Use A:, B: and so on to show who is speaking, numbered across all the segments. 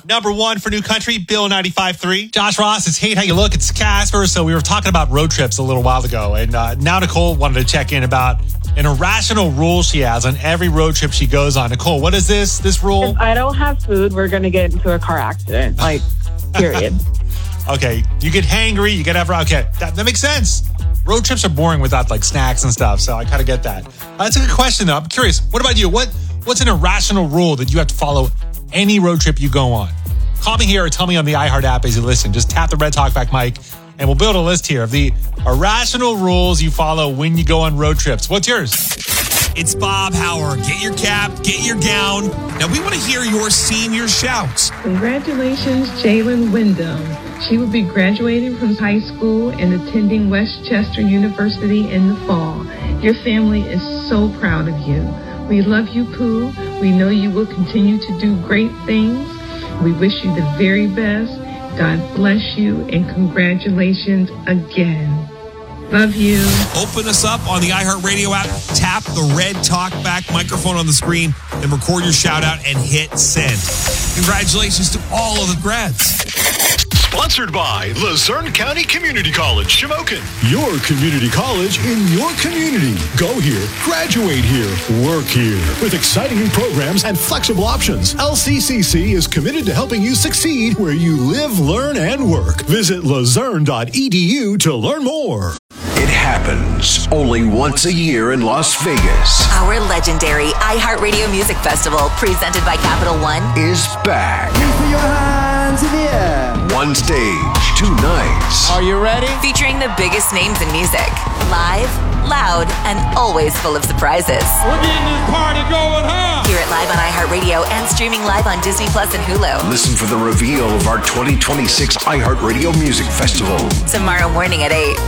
A: Number 1 for New Country, Bill 95.3. Josh Ross, it's Hate How You Look. It's Casper. So we were talking about road trips a little while ago. And now Nicole wanted to check in about an irrational rule she has on every road trip she goes on. Nicole, what is this rule?
B: If I don't have food, we're going to get into a car accident. Like, period.
A: Okay, you get hangry, you get okay, that makes sense. Road trips are boring without like snacks and stuff, so I kind of get that. That's a good question though. I'm curious, what about you? What's an irrational rule that you have to follow any road trip you go on? Call me here or tell me on the iHeart app as you listen. Just tap the red talkback mic and we'll build a list here of the irrational rules you follow when you go on road trips. What's yours?
C: It's Bob Howard. Get your cap, get your gown. Now we want to hear your senior shouts.
D: Congratulations, Jalen Wyndham. She will be graduating from high school and attending Westchester University in the fall. Your family is so proud of you. We love you, Pooh. We know you will continue to do great things. We wish you the very best. God bless you and congratulations again. Love you.
C: Open us up on the iHeartRadio app. Tap the red talkback microphone on the screen and record your shout out and hit send. Congratulations to all of the grads.
E: Sponsored by Luzerne County Community College, Shamokin. Your community college in your community. Go here, graduate here, work here. With exciting new programs and flexible options, LCCC is committed to helping you succeed where you live, learn, and work. Visit luzerne.edu to learn more.
F: It happens only once a year in Las Vegas.
G: Our legendary iHeartRadio Music Festival, presented by Capital One,
F: is back.
H: Put your hands in the air.
F: One stage, 2 nights.
H: Are you ready?
G: featuring the biggest names in music. Live, loud, and always full of surprises.
I: We're getting this party going, huh?
G: Hear it live on iHeartRadio and streaming live on Disney Plus and Hulu.
F: Listen for the reveal of our 2026 iHeartRadio Music Festival.
G: Tomorrow morning at 8.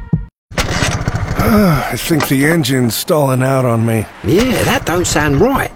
J: I think the engine's stalling out on me.
K: Yeah, that don't sound right.